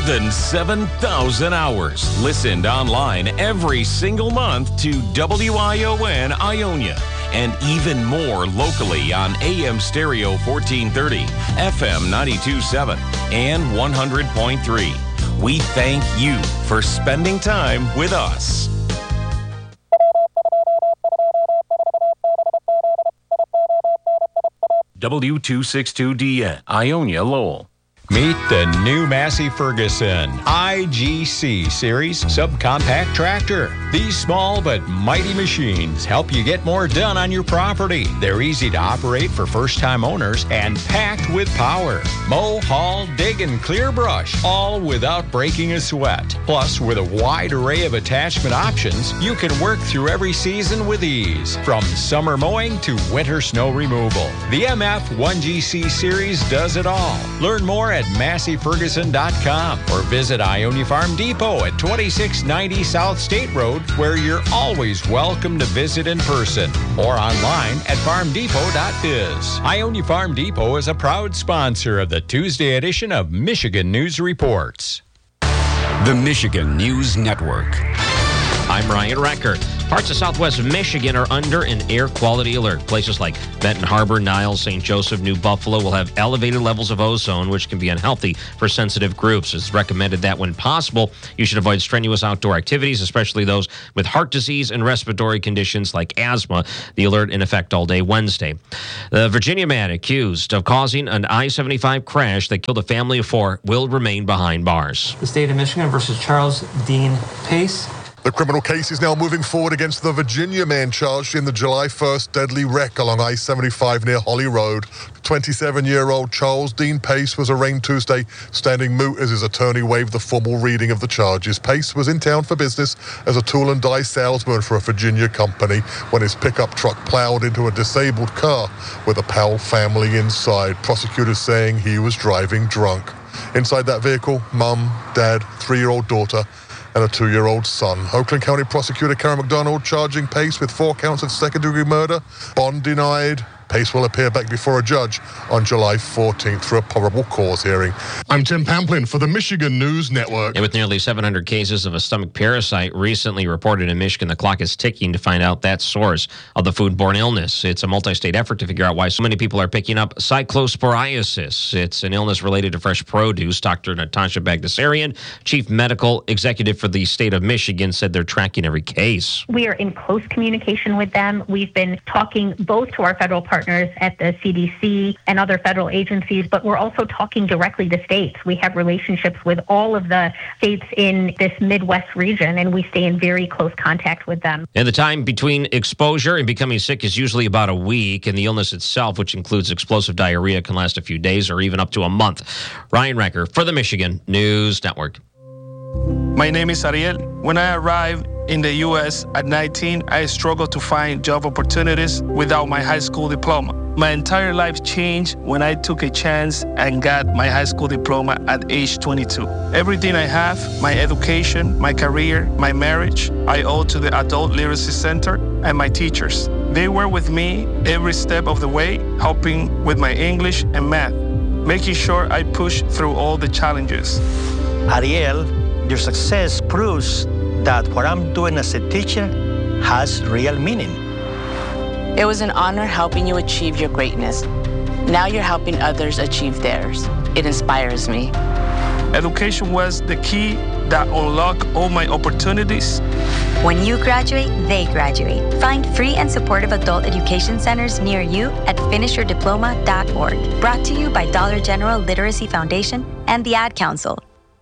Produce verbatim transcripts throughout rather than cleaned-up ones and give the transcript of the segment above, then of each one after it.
than seven thousand hours listened online every single month to W I O N Ionia, and even more locally on A M Stereo fourteen thirty, F M ninety-two point seven, and one hundred point three. We thank you for spending time with us. W two sixty-two D N, Ionia, Lowell. Meet the new Massey Ferguson I G C Series subcompact tractor. These small but mighty machines help you get more done on your property. They're easy to operate for first-time owners and packed with power. Mow, haul, dig, and clear brush, all without breaking a sweat. Plus, with a wide array of attachment options, you can work through every season with ease, from summer mowing to winter snow removal. The M F one G C Series does it all. Learn more at Massey Ferguson dot com or visit Ionia Farm Depot at twenty-six ninety South State Road, where you're always welcome to visit in person, or online at farm depot dot biz. Ionia Farm Depot is a proud sponsor of the Tuesday edition of Michigan News Reports. The Michigan News Network. I'm Ryan Recker. Parts of southwest Michigan are under an air quality alert. Places like Benton Harbor, Niles, Saint Joseph, New Buffalo will have elevated levels of ozone, which can be unhealthy for sensitive groups. It's recommended that when possible, you should avoid strenuous outdoor activities, especially those with heart disease and respiratory conditions like asthma. The alert in effect all day Wednesday. The Virginia man accused of causing an I seventy-five crash that killed a family of four will remain behind bars. The state of Michigan versus Charles Dean Pace. The criminal case is now moving forward against the Virginia man charged in the July first deadly wreck along I seventy-five near Holly Road. twenty-seven-year-old Charles Dean Pace was arraigned Tuesday, standing mute as his attorney waived the formal reading of the charges. Pace was in town for business as a tool and die salesman for a Virginia company when his pickup truck plowed into a disabled car with a Powell family inside. Prosecutors saying he was driving drunk. Inside that vehicle, mum, dad, three-year-old daughter, and a two-year-old son. Oakland County Prosecutor Karen McDonald charging Pace with four counts of second-degree murder. Bond denied. Pace will appear back before a judge on July fourteenth for a probable cause hearing. I'm Tim Pamplin for the Michigan News Network. And with nearly seven hundred cases of a stomach parasite recently reported in Michigan, the clock is ticking to find out that source of the foodborne illness. It's a multi-state effort to figure out why so many people are picking up cyclosporiasis. It's an illness related to fresh produce. Doctor Natasha Bagdasarian, Chief Medical Executive for the state of Michigan, said they're tracking every case. We are in close communication with them. We've been talking both to our federal partners at the C D C and other federal agencies, but we're also talking directly to states. We have relationships with all of the states in this Midwest region, and we stay in very close contact with them. And the time between exposure and becoming sick is usually about a week, and the illness itself, which includes explosive diarrhea, can last a few days or even up to a month. Ryan Recker for the Michigan News Network. My name is Ariel. When I arrived in the U S at nineteen, I struggled to find job opportunities without my high school diploma. My entire life changed when I took a chance and got my high school diploma at age twenty-two. Everything I have, my education, my career, my marriage, I owe to the Adult Literacy Center and my teachers. They were with me every step of the way, helping with my English and math, making sure I pushed through all the challenges. Ariel, your success proves that what I'm doing as a teacher has real meaning. It was an honor helping you achieve your greatness. Now you're helping others achieve theirs. It inspires me. Education was the key that unlocked all my opportunities. When you graduate, they graduate. Find free and supportive adult education centers near you at finish your diploma dot org. Brought to you by Dollar General Literacy Foundation and the Ad Council.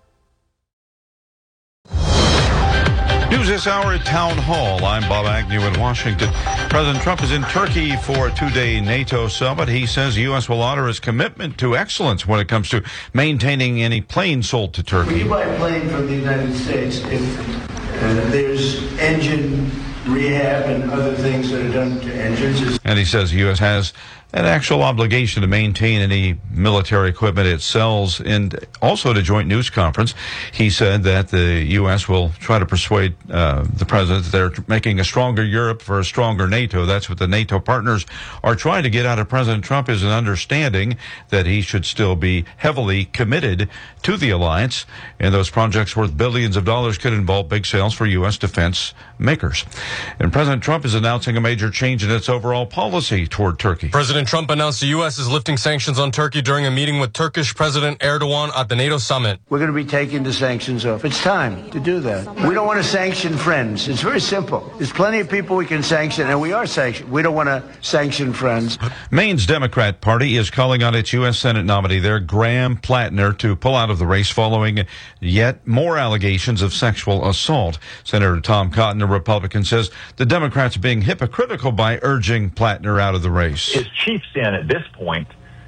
News this hour at Town Hall. I'm Bob Agnew in Washington. President Trump is in Turkey for a two-day NATO summit. He says the U S will honor his commitment to excellence when it comes to maintaining any planes sold to Turkey. When you buy a plane from the United States, if uh, there's engine rehab and other things that are done to engines. And he says the U S has an actual obligation to maintain any military equipment it sells. And also at a joint news conference, he said that the U S will try to persuade uh, the president that they're making a stronger Europe for a stronger NATO. That's what the NATO partners are trying to get out of President Trump, is an understanding that he should still be heavily committed to the alliance. And those projects worth billions of dollars could involve big sales for U S defense makers. And President Trump is announcing a major change in its overall policy toward Turkey. President Trump announced the U S is lifting sanctions on Turkey during a meeting with Turkish President Erdogan at the NATO summit. We're going to be taking the sanctions off. It's time to do that. We don't want to sanction friends. It's very simple. There's plenty of people we can sanction, and we are sanctioned. We don't want to sanction friends. Maine's Democrat Party is calling on its U S Senate nominee there, Graham Plattner, to pull out of the race following yet more allegations of sexual assault. Senator Tom Cotton, a Republican, says the Democrats are being hypocritical by urging Plattner out of the race. His chief sin at this point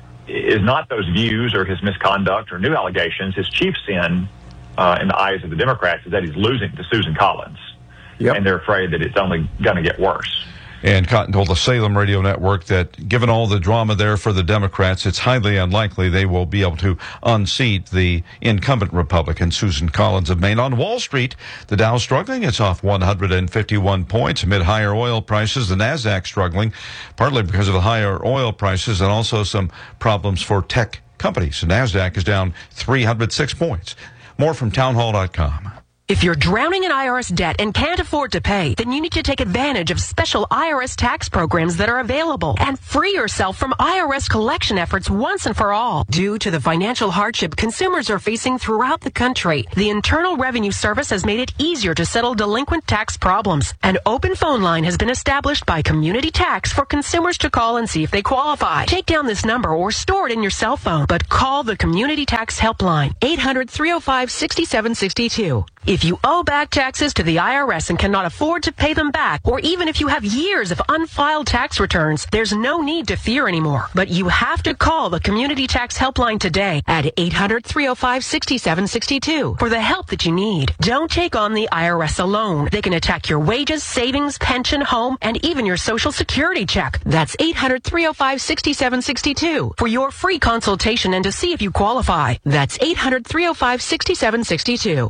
is not those views or his misconduct or new allegations. His chief sin uh, in the eyes of the Democrats is that he's losing to Susan Collins. Yep. And they're afraid that it's only going to get worse. And Cotton told the Salem Radio Network that given all the drama there for the Democrats, it's highly unlikely they will be able to unseat the incumbent Republican, Susan Collins of Maine. On Wall Street, the Dow struggling. It's off one hundred fifty-one points amid higher oil prices. The Nasdaq struggling, partly because of the higher oil prices and also some problems for tech companies. The Nasdaq is down three hundred six points. More from townhall dot com. If you're drowning in I R S debt and can't afford to pay, then you need to take advantage of special I R S tax programs that are available and free yourself from I R S collection efforts once and for all. Due to the financial hardship consumers are facing throughout the country, the Internal Revenue Service has made it easier to settle delinquent tax problems. An open phone line has been established by Community Tax for consumers to call and see if they qualify. Take down this number or store it in your cell phone, but call the Community Tax Helpline, eight hundred, three oh five, six seven six two. If you owe back taxes to the I R S and cannot afford to pay them back, or even if you have years of unfiled tax returns, there's no need to fear anymore. But you have to call the Community Tax Helpline today at eight hundred, three oh five, six seven six two for the help that you need. Don't take on the I R S alone. They can attack your wages, savings, pension, home, and even your Social Security check. That's eight hundred, three oh five, six seven six two for your free consultation and to see if you qualify. That's eight hundred, three oh five, six seven six two.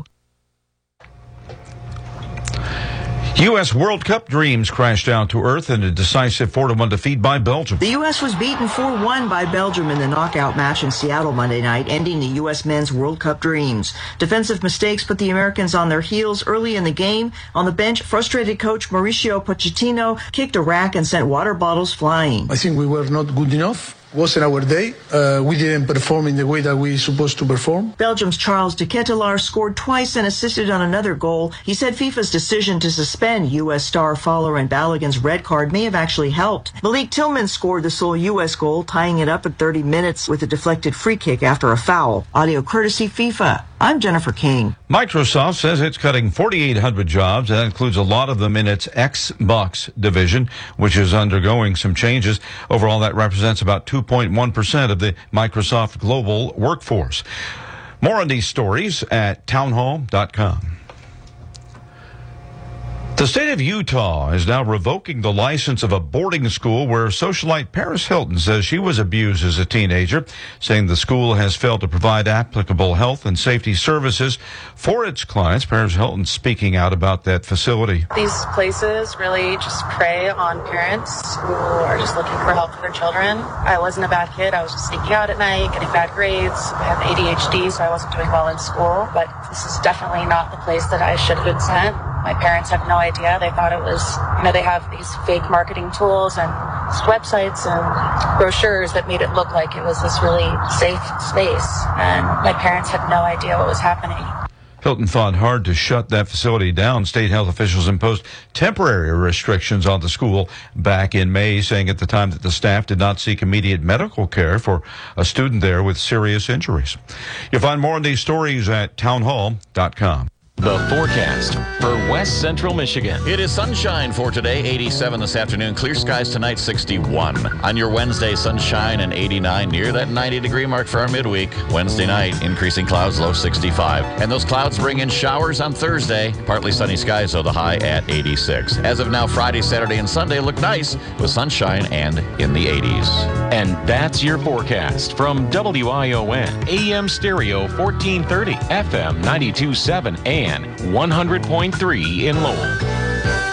U S World Cup dreams crashed down to earth in a decisive four to one defeat by Belgium. The U S was beaten four one by Belgium in the knockout match in Seattle Monday night, ending the U S men's World Cup dreams. Defensive mistakes put the Americans on their heels early in the game. On the bench, frustrated coach Mauricio Pochettino kicked a rack and sent water bottles flying. I think we were not good enough. Wasn't our day. Uh, we didn't perform in the way that we supposed to perform. Belgium's Charles de Ketelaere scored twice and assisted on another goal. He said FIFA's decision to suspend U S star Fowler and Balogun's red card may have actually helped. Malik Tillman scored the sole U S goal, tying it up at thirty minutes with a deflected free kick after a foul. Audio courtesy FIFA. I'm Jennifer King. Microsoft says it's cutting forty-eight hundred jobs. That includes a lot of them in its Xbox division, which is undergoing some changes. Overall, that represents about two point one percent of the Microsoft global workforce. More on these stories at townhall dot com. The state of Utah is now revoking the license of a boarding school where socialite Paris Hilton says she was abused as a teenager, saying the school has failed to provide applicable health and safety services for its clients. Paris Hilton speaking out about that facility. These places really just prey on parents who are just looking for help for their children. I wasn't a bad kid. I was just sneaking out at night, getting bad grades. I have A D H D, so I wasn't doing well in school. But this is definitely not the place that I should have been sent. My parents have no idea. They thought it was, you know, they have these fake marketing tools and websites and brochures that made it look like it was this really safe space. And my parents had no idea what was happening. Hilton fought hard to shut that facility down. State health officials imposed temporary restrictions on the school back in May, saying at the time that the staff did not seek immediate medical care for a student there with serious injuries. You'll find more on these stories at townhall dot com. The forecast for West Central Michigan. It is sunshine for today, eighty-seven this afternoon. Clear skies tonight, sixty-one. On your Wednesday, sunshine and eighty-nine, near that ninety degree mark for our midweek. Wednesday night, increasing clouds, low sixty-five. And those clouds bring in showers on Thursday. Partly sunny skies, though, the high at eighty-six. As of now, Friday, Saturday, and Sunday look nice with sunshine and in the eighties. And that's your forecast from W I O N, A M Stereo fourteen thirty, F M ninety-two point seven, and one hundred point three in Lowell.